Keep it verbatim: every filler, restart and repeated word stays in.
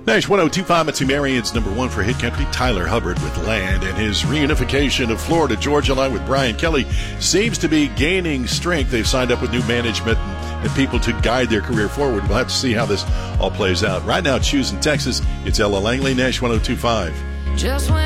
Nash one oh two point five, it's Marion's number one for Hit Country. Tyler Hubbard with Land, and his reunification of Florida Georgia Line with Brian Kelly seems to be gaining strength. They've signed up with new management and, and people to guide their career forward. We'll have to see how this all plays out. Right now, choosing Texas, it's Ella Langley, Nash one oh two point five. Just when